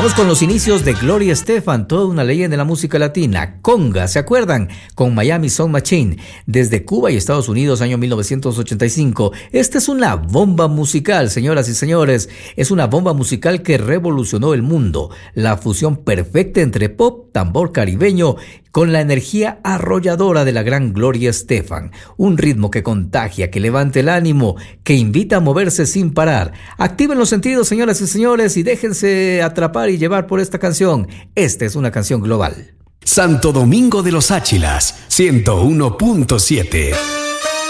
Vamos con los inicios de Gloria Estefan, toda una leyenda de la música latina. Conga, ¿se acuerdan? Con Miami Sound Machine. Desde Cuba y Estados Unidos, año 1985. Esta es una bomba musical, señoras y señores. Es una bomba musical que revolucionó el mundo. La fusión perfecta entre pop, tambor caribeño, con la energía arrolladora de la gran Gloria Estefan. Un ritmo que contagia, que levanta el ánimo, que invita a moverse sin parar. Activen los sentidos, señoras y señores, y déjense atrapar y llevar por esta canción. Esta es una canción global. Santo Domingo de los Áchilas, 101.7.